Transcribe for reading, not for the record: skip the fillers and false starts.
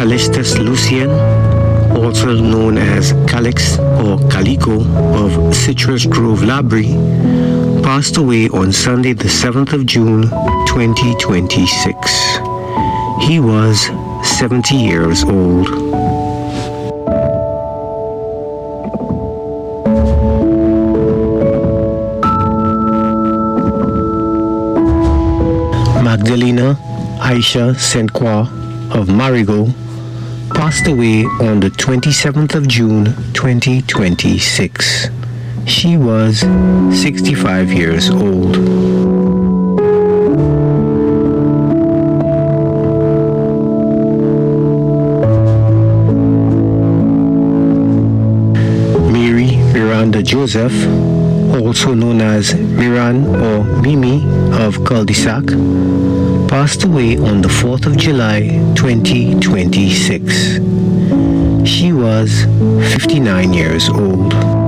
Callistus Lucien, also known as Calix or Calico of Citrus Grove Labrie, passed away on Sunday the 7th of June 2026. He was 70 years old. Magdalena Aisha St. Croix of Marigot passed away on the 27th of June 2026. She was 65 years old. Mary Miranda Joseph, also known as Miran or Mimi of Cul-de-Sac, passed away on the 4th of July 2026. She was 59 years old.